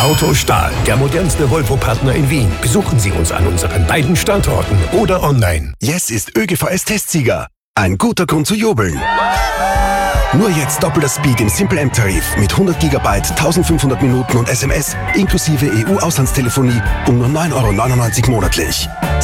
Autostahl, der modernste Volvo-Partner in Wien. Besuchen Sie uns an unseren beiden Standorten oder online. Yes ist ÖGVS-Testsieger. Ein guter Grund zu jubeln. Nur jetzt doppelter Speed im Simple M-Tarif mit 100 GB, 1500 Minuten und SMS inklusive EU-Auslandstelefonie um nur 9,99 € monatlich.